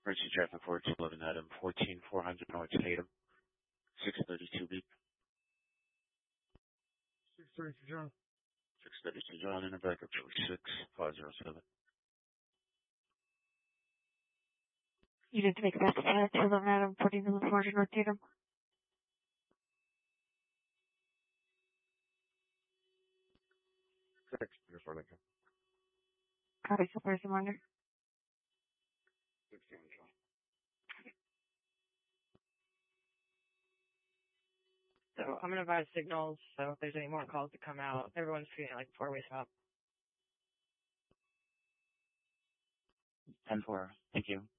Emergency traffic 411 Adam 14400 North Tatum 632 beep. 632 John. 632 John in the backup 6507. You need to make that 211 Adam 14400 North Tatum. Copy, so person wonder. 16 John. So I'm going to advise signals, so if there's any more calls to come out, everyone's feeling like before we stop. 10-4, thank you.